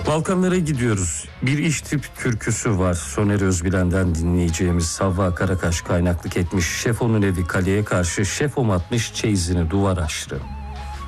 Balkanlara gidiyoruz. Bir iş tip türküsü var. Soner Özbilen'den dinleyeceğimiz. Havva Karakaş kaynaklık etmiş. Şefo'nun evi kaleye karşı, şefom atmış çeyizini duvar aşırı.